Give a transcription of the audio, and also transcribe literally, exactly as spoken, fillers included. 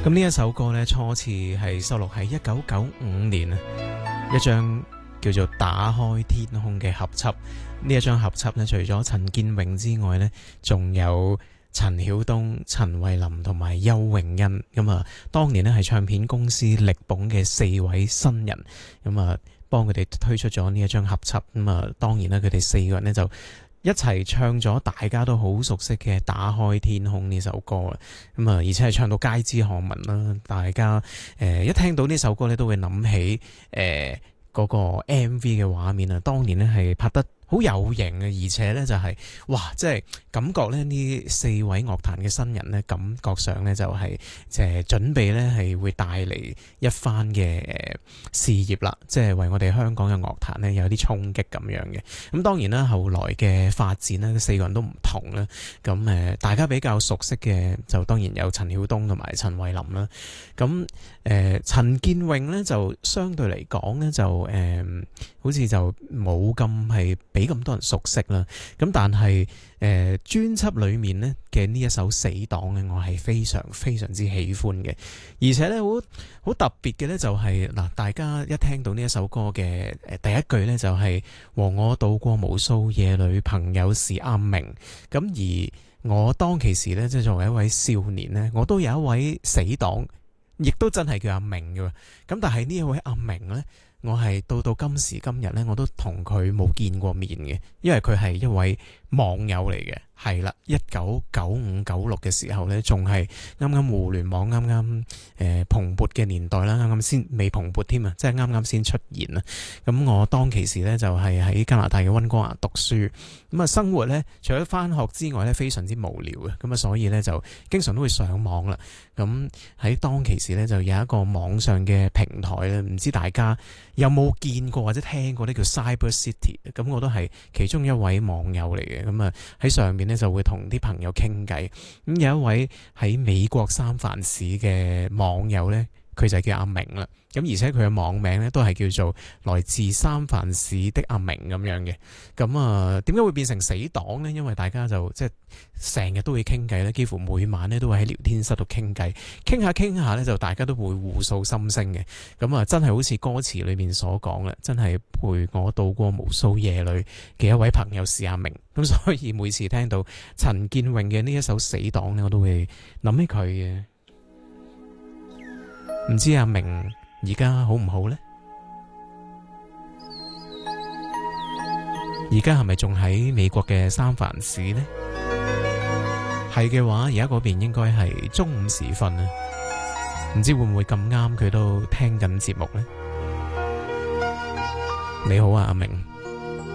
咁呢一首歌呢，初次係收錄喺一九九五年啊，一張叫做《打開天空》嘅合輯。呢一張合輯呢，除咗陳建榮之外呢，仲有陳曉東、陳慧琳同埋邱永欣。咁啊，當年呢係唱片公司力捧嘅四位新人，咁啊幫佢哋推出咗呢一張合輯。咁啊，當然啦，佢哋四個人呢就一齊唱咗大家都好熟悉嘅《打開天空》呢首歌啦，咁啊，而且係唱到街知巷聞啦，大家誒、呃、一聽到呢首歌咧，都會諗起誒嗰、呃那個 M V 嘅畫面啊，當年咧係拍得好有型嘅，而且咧就係、是、哇，即係感覺咧呢四位樂壇嘅新人咧，感覺上咧就係即係準備咧係會帶嚟一番嘅事業啦，即係為我哋香港嘅樂壇咧有啲衝擊咁樣嘅。咁當然啦，後來嘅發展咧，四個人都唔同啦。咁誒，大家比較熟悉嘅就當然有陳曉東同埋陳慧琳啦。咁誒，陳建榮咧就相對嚟講咧就誒、呃，好似就冇咁係俾咁多人熟悉啦，咁但係誒專輯裏面呢嘅呢一首死黨呢，我係非常非常之喜歡嘅，而且呢，好好特別嘅呢，就係嗱，大家一聽到呢一首歌嘅誒第一句呢，就係和我度過無數夜裏，朋友是阿明，咁而我當其時呢，即係作為一位少年呢，我都有一位死黨，亦都真係叫阿明嘅，咁但係呢一位阿明呢，我係到到今時今日呢，我都同佢冇見過面嘅，因為佢係一位網友嚟嘅，係啦，一九九五九六嘅時候呢，仲係啱啱互聯網啱啱誒蓬勃嘅年代啦，啱啱先未蓬勃添啊，即係啱啱先出現啊。咁我當其時呢，就係喺加拿大嘅溫哥華讀書，咁啊生活呢，除咗返學之外呢，非常之無聊嘅，咁啊所以呢，就經常都會上網啦。咁喺當其時呢，就有一個網上嘅平台咧，唔知大家有冇見過或者聽過呢叫 Cyber City？ 咁我都係其中一位網友嚟嘅，咁啊喺上面呢，就會同啲朋友傾偈。咁有一位喺美國三藩市嘅網友呢，佢就叫阿明啦。咁而且佢嘅網名呢，都係叫做來自三藩市的阿明咁樣嘅。咁啊，點解會變成死黨呢？因為大家就即係成日都會傾偈咧，幾乎每晚呢都會喺聊天室度傾偈，傾下傾下呢，就大家都會互訴心聲嘅。咁啊，真係好似歌詞裏面所講啦，真係陪我度過無數夜裏嘅一位朋友是阿明。咁所以每次聽到陳建榮嘅呢一首死黨呢，我都會諗起佢嘅。唔知阿明而家好唔好呢？而家係咪仲喺美國嘅三藩市呢？係嘅話，而家嗰邊應該係中午時分啊，唔知會唔會咁啱佢都聽緊節目呢？你好啊，阿明。